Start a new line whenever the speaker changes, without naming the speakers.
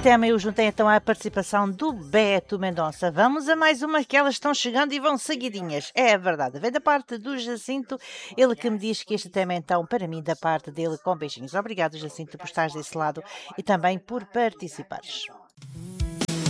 tema eu juntei então à participação do Beto Mendonça. Vamos a mais uma que elas estão chegando e vem seguidinhas. É verdade. Vem da parte do Jacinto, ele que me diz que este tema então, para mim, da parte dele, com beijinhos. Obrigado, Jacinto, por estares desse lado e também por participares.